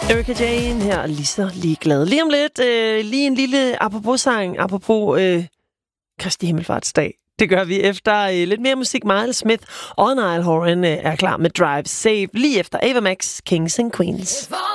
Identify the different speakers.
Speaker 1: Erika Jane her, lige så ligeglad. Lige om lidt, lige en lille apropos-sang, apropos Kristi Himmelfartsdag. Det gør vi efter lidt mere musik. Miles Smith og Niall Horan er klar med Drive Safe, lige efter Ava Max, Kings and Queens.